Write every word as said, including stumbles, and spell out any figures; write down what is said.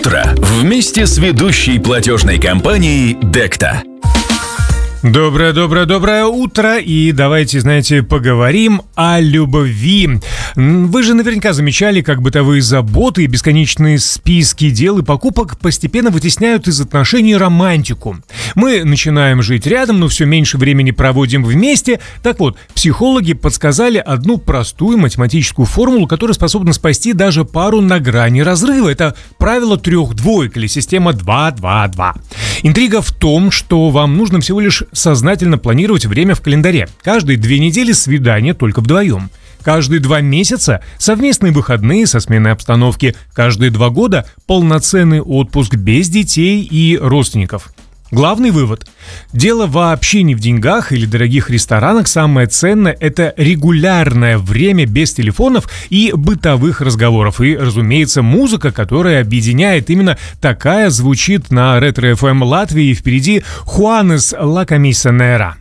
утро вместе с ведущей платежной компанией Декта. Доброе-доброе-доброе утро, и давайте, знаете, поговорим о любви. Вы же наверняка замечали, как бытовые заботы и бесконечные списки дел и покупок постепенно вытесняют из отношений романтику. Мы начинаем жить рядом, но все меньше времени проводим вместе. Так вот, психологи подсказали одну простую математическую формулу, которая способна спасти даже пару на грани разрыва. Это правило трех двоек или система два-два-два. Интрига в том, что вам нужно всего лишь сознательно планировать время в календаре. Каждые две недели свидание только вдвоем. Каждые два месяца совместные выходные со сменой обстановки. Каждые два года полноценный отпуск без детей и родственников. Главный вывод. Дело вообще не в деньгах или дорогих ресторанах. Самое ценное – это регулярное время без телефонов и бытовых разговоров. И, разумеется, музыка, которая объединяет. Именно такая звучит на Ретро-эф эм Латвии. И впереди Хуанес Ла Камиса Нера.